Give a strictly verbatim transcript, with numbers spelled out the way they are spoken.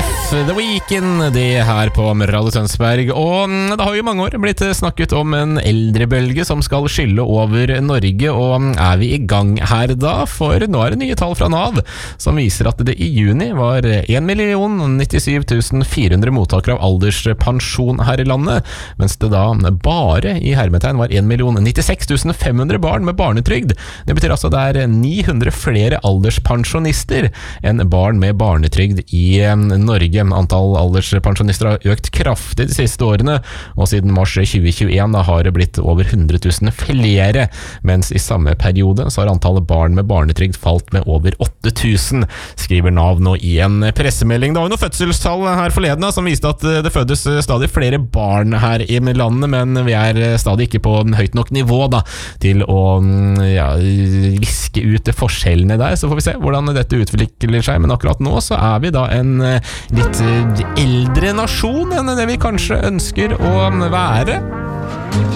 F, The Weeknd, det her på Radio Tønsberg. Og det har jo i mange år blitt snakket om en eldrebølge som skal skylle over Norge, og er vi i gang her da? For nå er det nye tall fra Nav som viser at det i juni var en million nittisyv tusen fire hundre mottakere av alderspensjon her i landet, mens det da bare i hermetegn var en million nittiseks tusen fem hundre barn med barnetrygd. Det betyr altså det er ni hundre flere alderspensjonister enn barn med barnetrygd i Norge. Antall alderspensjonister har økt kraftig de siste årene, og siden mars tjue tjueen har det blitt over hundre tusen flere, mens i samme periode så har antallet barn med barnetrygd falt med over åtte tusen, skriver Nav nå i en pressemelding. Det var jo noen fødselstall her forleden som viste at det fødes stadig flere barn her i landet, men vi er stadig ikke på en høyt nok nivå da, til å ja, viske ut forskjellene der. Så får vi se hvordan dette utvikler seg, men akkurat nå så er vi da en litt eldre nasjon enn det vi kanskje ønsker å være.